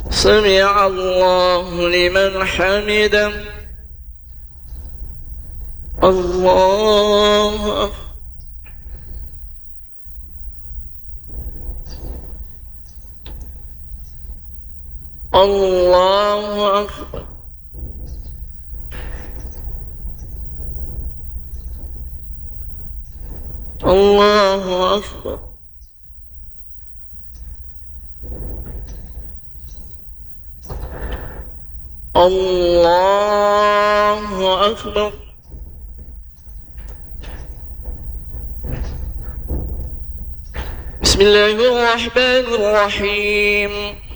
سمع الله لمن حمده. الله أكبر. الله أكبر. الله أكبر. الله أكبر. بسم الله الرحمن الرحيم.